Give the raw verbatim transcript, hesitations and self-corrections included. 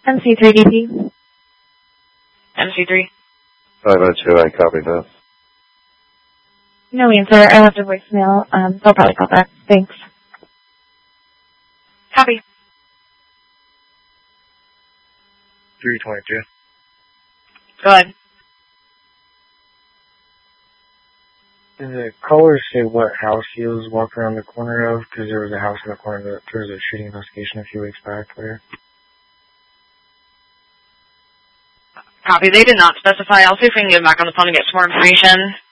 M C three D P. M C three. five oh two, I copy that. No answer. I left a voicemail. Um, they'll probably call back. Thanks. Copy. three twenty-two. Go ahead. Did the caller say what house he was walking around the corner of? Because there was a house in the corner that there was a shooting investigation a few weeks back there. Copy. They did not specify. I'll see if we can get back on the phone and get some more information.